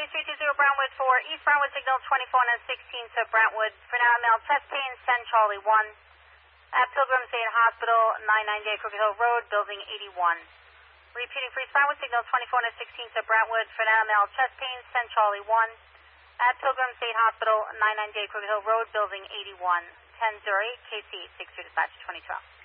320 Brentwood for East Brentwood, signal 24 and 16 to Brentwood. For now, mail chest pain, send Charlie 1. At Pilgrim State Hospital, 998 Crooked Hill Road, building 81. Repeating for East Brentwood, signal 24 and 16 to Brentwood. For now, mail chest pain, send Charlie 1. At Pilgrim State Hospital, 998 Crooked Hill Road, building 81. 10-0, KC 62 dispatch 2012.